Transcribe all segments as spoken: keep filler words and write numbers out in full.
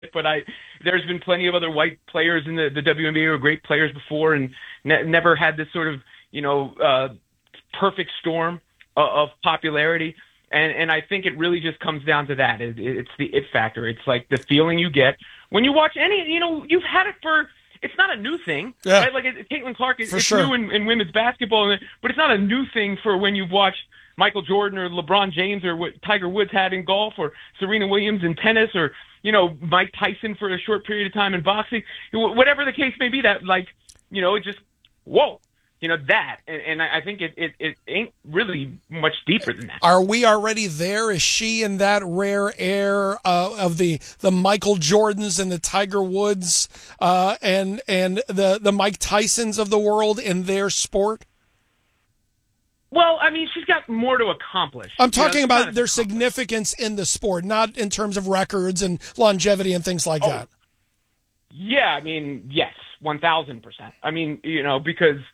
but I there's been plenty of other white players in the, the W N B A who are great players before, and ne- never had this sort of you know uh, perfect storm of, of popularity. And and I think it really just comes down to that. It, it's the it factor. It's like the feeling you get when you watch any. You know, you've had it for. It's not a new thing, Yeah, right? Like it, Caitlin Clark, it, for it's sure. new in, in women's basketball, but it's not a new thing for when you've watched Michael Jordan or LeBron James or what Tiger Woods had in golf or Serena Williams in tennis or you know Mike Tyson for a short period of time in boxing. Whatever the case may be, that like you know it just whoa. You know, that, and, and I think it, it, it ain't really much deeper than that. Are we already there? Is she in that rare air uh, of the the Michael Jordans and the Tiger Woods uh, and and the, the Mike Tysons of the world in their sport? Well, I mean, she's got more to accomplish. I'm talking you know, about their significance in the sport, not in terms of records and longevity and things like oh, that. Yeah, I mean, yes, one thousand percent. I mean, you know, because –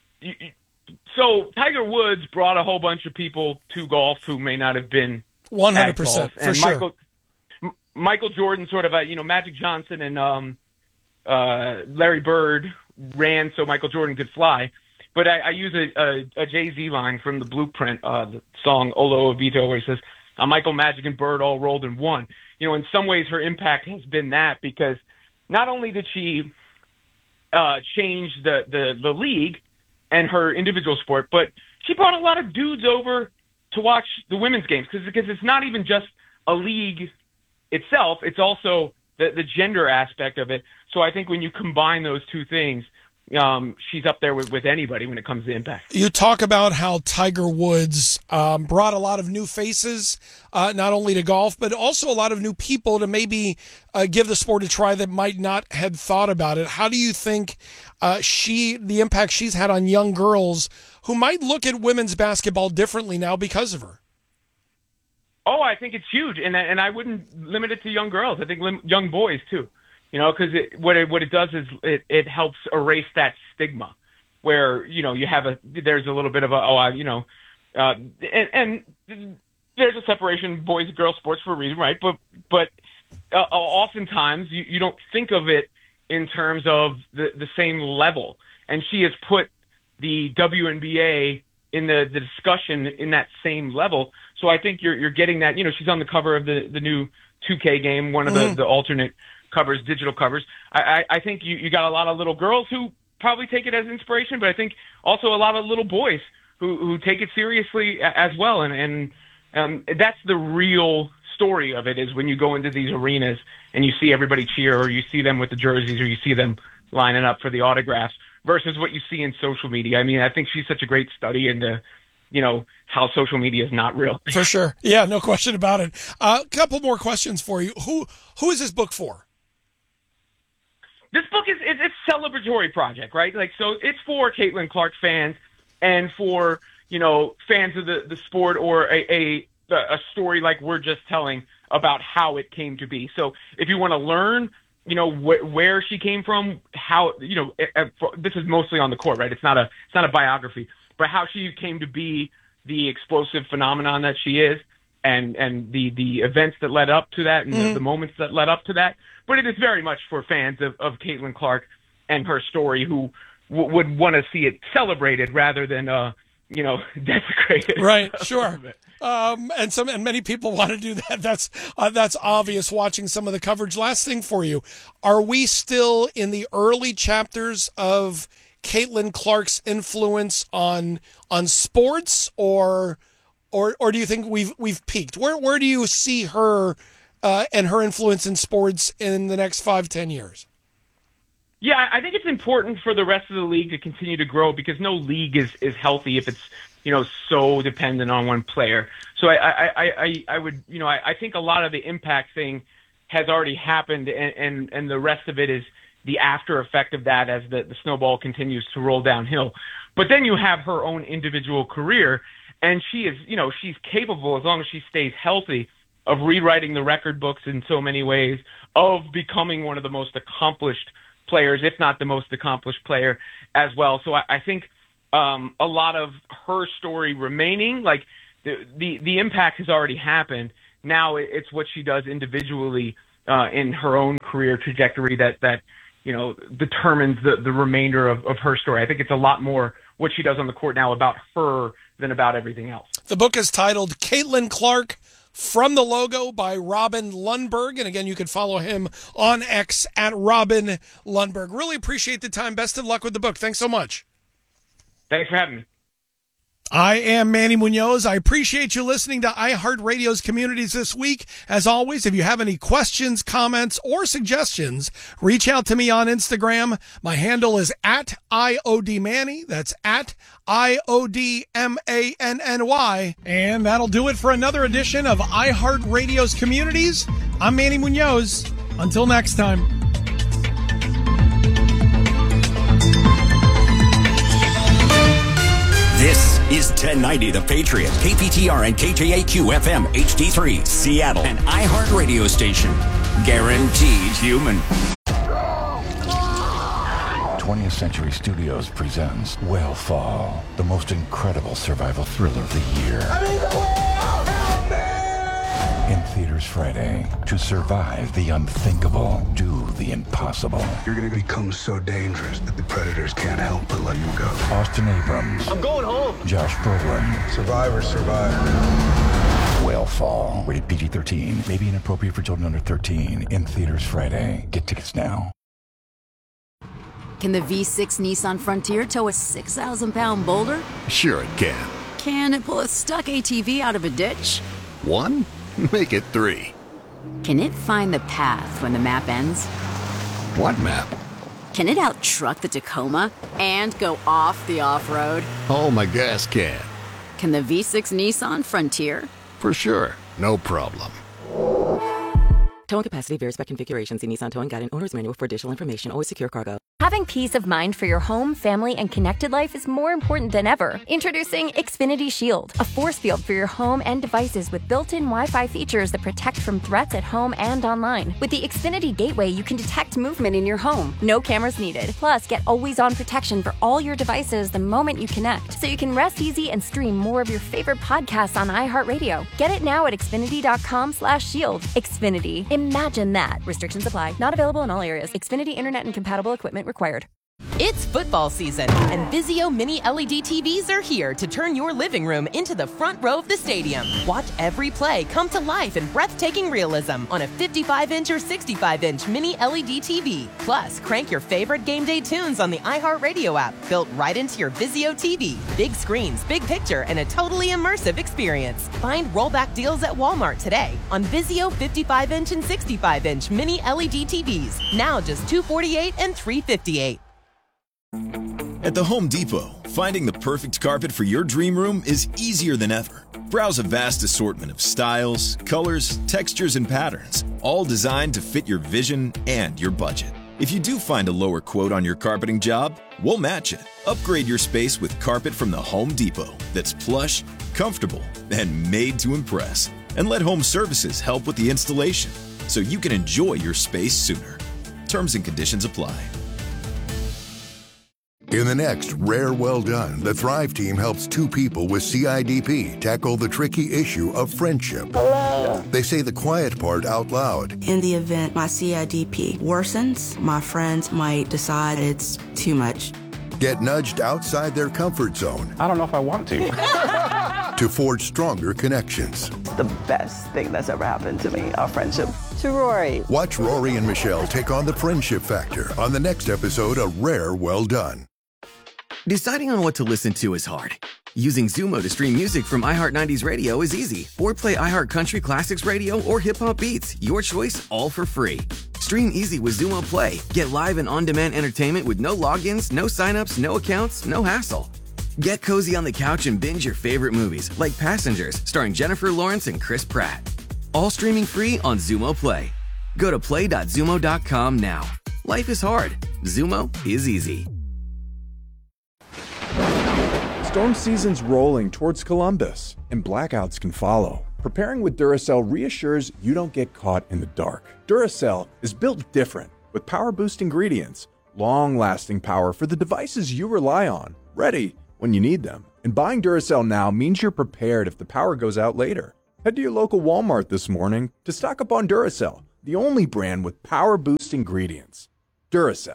so Tiger Woods brought a whole bunch of people to golf who may not have been one hundred percent for sure. Michael, M- Michael Jordan, sort of a you know Magic Johnson and um, uh, Larry Bird ran so Michael Jordan could fly. But I, I use a, a, a Jay-Z line from the Blueprint, uh, the song Olo Ovito, where he says, "Uh, Michael, Magic, and Bird all rolled in one." You know, in some ways, her impact has been that because not only did she uh, change the, the the league and her individual sport, but she brought a lot of dudes over to watch the women's games because because it's not even just a league itself; it's also the the gender aspect of it. So I think when you combine those two things, um, she's up there with, with anybody when it comes to impact. You talk about how Tiger Woods um, brought a lot of new faces, uh, not only to golf, but also a lot of new people to maybe uh, give the sport a try that might not have thought about it. How do you think uh, she, the impact she's had on young girls who might look at women's basketball differently now because of her? Oh, I think it's huge, and and I wouldn't limit it to young girls. I think lim- young boys too. You know, because it, what it what it does is it, it helps erase that stigma, where you know you have a there's a little bit of a oh I, you know, uh, and, and there's a separation boys and girls sports for a reason, right? But but uh, oftentimes you, you don't think of it in terms of the the same level, and she has put the W N B A in the, the discussion in that same level. So I think you're you're getting that. You know, she's on the cover of the the new two K game, one of the, mm-hmm. the alternate covers, digital covers. I, I, I think you, you got a lot of little girls who probably take it as inspiration, but I think also a lot of little boys who, who take it seriously as well. And, and um, that's the real story of it is when you go into these arenas and you see everybody cheer or you see them with the jerseys or you see them lining up for the autographs versus what you see in social media. I mean, I think she's such a great study into, you know, how social media is not real. For sure. Yeah, no question about it. A uh, couple more questions for you. Who Who is this book for? This book is it's a celebratory project, right? Like, so it's for Caitlin Clark fans and for, you know, fans of the, the sport or a, a a story like we're just telling about how it came to be. So if you want to learn, you know, wh- where she came from, how, you know, it, it, this is mostly on the court, right? It's not a it's not a biography, but how she came to be the explosive phenomenon that she is and, and the, the events that led up to that and mm-hmm. the, the moments that led up to that. But it is very much for fans of, of Caitlin Clark and her story who w- would want to see it celebrated rather than, uh, you know, desecrated. Right, sure. Um, and some and many people want to do that. That's uh, that's obvious watching some of the coverage. Last thing for you, are we still in the early chapters of Caitlin Clark's influence on on sports, or or or do you think we've we've peaked? Where where do you see her uh, and her influence in sports in the next five ten years? Yeah, I think it's important for the rest of the league to continue to grow because no league is, is healthy if it's, you know, so dependent on one player. So I I, I, I would, you know, I, I think a lot of the impact thing has already happened and, and, and the rest of it is the after effect of that as the, the snowball continues to roll downhill. But then you have her own individual career and she is, you know, she's capable as long as she stays healthy of rewriting the record books in so many ways, of becoming one of the most accomplished players, if not the most accomplished player as well. So I, I think um, a lot of her story remaining, like the, the, the impact has already happened. Now it's what she does individually uh, in her own career trajectory that, that you know, determines the, the remainder of, of her story. I think it's a lot more what she does on the court now about her than about everything else. The book is titled Caitlin Clark, From the Logo by Robin Lundberg. And again, you can follow him on X at Robin Lundberg. Really appreciate the time. Best of luck with the book. Thanks so much. Thanks for having me. I am Manny Munoz. I appreciate you listening to iHeartRadio's Communities this week. As always, if you have any questions, comments, or suggestions, reach out to me on Instagram. My handle is at I O D Manny. That's at I O D M A N N Y. And that'll do it for another edition of iHeartRadio's Communities. I'm Manny Munoz. Until next time. This is ten ninety The Patriot, K P T R and K J A Q F M H D three, Seattle, an iHeart radio station. Guaranteed human. twentieth Century Studios presents Whale Fall, the most incredible survival thriller of the year. I'm in the whale! Help me! In theaters Friday. To survive the unthinkable, do the impossible. You're gonna become so dangerous that the predators can't help but let you go. Austin Abrams. I'm going home. Josh Brolin. Survivor, survivor. Whale Fall. Rated P G thirteen. May be inappropriate for children under thirteen. In theaters Friday. Get tickets now. Can the V six Nissan Frontier tow a six thousand pound boulder? Sure it can. Can it pull a stuck A T V out of a ditch? One? Make it three. Can it find the path when the map ends? What map? Can it out-truck the Tacoma and go off the off-road? Oh, my gas can. Can the V six Nissan Frontier? For sure. No problem. Towing capacity varies by configuration. See Nissan Towing Guide and Owner's Manual for additional information. Always secure cargo. Having peace of mind for your home, family, and connected life is more important than ever. Introducing Xfinity Shield, a force field for your home and devices with built-in Wi-Fi features that protect from threats at home and online. With the Xfinity Gateway, you can detect movement in your home. No cameras needed. Plus, get always-on protection for all your devices the moment you connect, so you can rest easy and stream more of your favorite podcasts on iHeartRadio. Get it now at Xfinity.com slash shield. Xfinity. Imagine that. Restrictions apply. Not available in all areas. Xfinity Internet and compatible equipment required. It's football season, and Vizio Mini L E D T Vs are here to turn your living room into the front row of the stadium. Watch every play come to life in breathtaking realism on a fifty-five inch or sixty-five inch Mini L E D T V. Plus, crank your favorite game day tunes on the iHeartRadio app, built right into your Vizio T V. Big screens, big picture, and a totally immersive experience. Find rollback deals at Walmart today on Vizio fifty-five inch and sixty-five inch Mini L E D T Vs. Now just two hundred forty-eight dollars and three hundred fifty-eight dollars. At the Home Depot, finding the perfect carpet for your dream room is easier than ever. Browse a vast assortment of styles, colors, textures, and patterns, all designed to fit your vision and your budget. If you do find a lower quote on your carpeting job, we'll match it. Upgrade your space with carpet from the Home Depot that's plush, comfortable, and made to impress. And let Home Services help with the installation so you can enjoy your space sooner. Terms and conditions apply. In the next Rare Well Done, the Thrive team helps two people with C I D P tackle the tricky issue of friendship. Hello. They say the quiet part out loud. In the event my C I D P worsens, my friends might decide it's too much. Get nudged outside their comfort zone. I don't know if I want to. To forge stronger connections. The best thing that's ever happened to me, our friendship. To Rory. Watch Rory and Michelle take on the friendship factor on the next episode of Rare Well Done. Deciding on what to listen to is hard. Using Zumo to stream music from iHeart nineties Radio is easy. Or play iHeart Country Classics Radio or Hip Hop Beats. Your choice, all for free. Stream easy with Zumo Play. Get live and on-demand entertainment with no logins, no signups, no accounts, no hassle. Get cozy on the couch and binge your favorite movies, like Passengers, starring Jennifer Lawrence and Chris Pratt. All streaming free on Zumo Play. Go to play dot zumo dot com now. Life is hard. Zumo is easy. Storm season's rolling towards Columbus, and blackouts can follow. Preparing with Duracell reassures you don't get caught in the dark. Duracell is built different, with power-boost ingredients, long-lasting power for the devices you rely on, ready when you need them. And buying Duracell now means you're prepared if the power goes out later. Head to your local Walmart this morning to stock up on Duracell, the only brand with Power Boost ingredients. Duracell.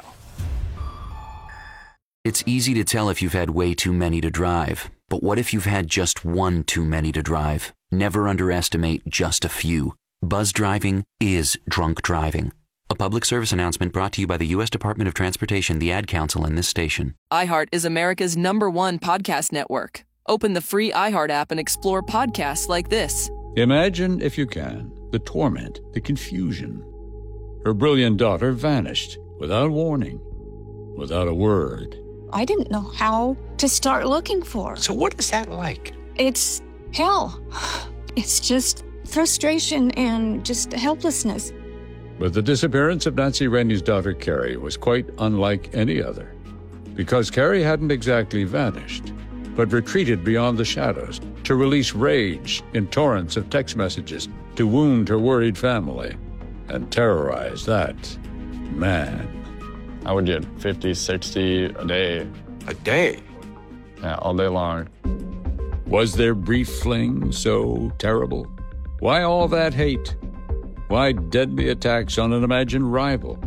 It's easy to tell if you've had way too many to drive. But what if you've had just one too many to drive? Never underestimate just a few. Buzz driving is drunk driving. A public service announcement brought to you by the U S Department of Transportation, the Ad Council, and this station. iHeart is America's number one podcast network. Open the free iHeart app and explore podcasts like this. Imagine, if you can, the torment, the confusion. Her brilliant daughter vanished without warning, without a word. I didn't know how to start looking for her. So what is that like? It's hell. It's just frustration and just helplessness. But the disappearance of Nancy Rainey's daughter, Carrie, was quite unlike any other. Because Carrie hadn't exactly vanished, but retreated beyond the shadows to release rage in torrents of text messages to wound her worried family and terrorize that man. I would get fifty, sixty a day. A day? Yeah, all day long. Was their brief fling so terrible? Why all that hate? Why deadly attacks on an imagined rival?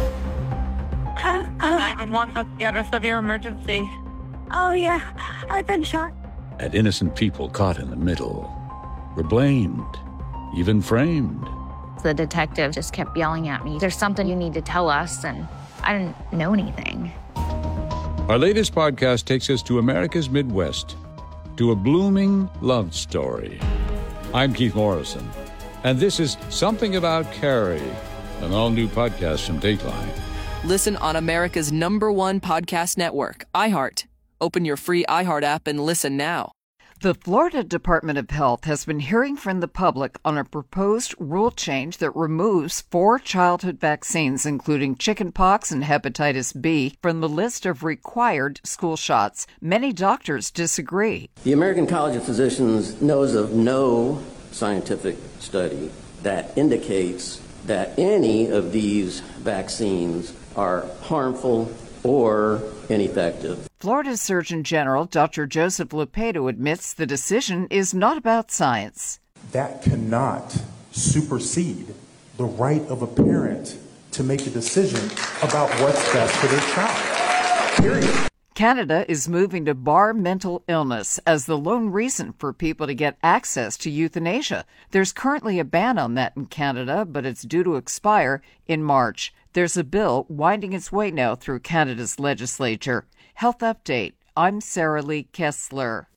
nine one one, what's the address of your emergency? Oh, yeah, I've been shot. And innocent people caught in the middle were blamed, even framed. The detective just kept yelling at me, "There's something you need to tell us," and I didn't know anything. Our latest podcast takes us to America's Midwest, to a blooming love story. I'm Keith Morrison, and this is Something About Carrie, an all-new podcast from Dateline. Listen on America's number one podcast network, iHeart. Open your free iHeart app and listen now. The Florida Department of Health has been hearing from the public on a proposed rule change that removes four childhood vaccines, including chickenpox and hepatitis B, from the list of required school shots. Many doctors disagree. The American College of Physicians knows of no scientific study that indicates that any of these vaccines are harmful or ineffective. Florida Surgeon General Doctor Joseph Lupetto admits the decision is not about science. That cannot supersede the right of a parent to make a decision about what's best for their child. Period. Canada is moving to bar mental illness as the lone reason for people to get access to euthanasia. There's currently a ban on that in Canada, but it's due to expire in March. There's a bill winding its way now through Canada's legislature. Health Update. I'm Sarah Lee Kessler.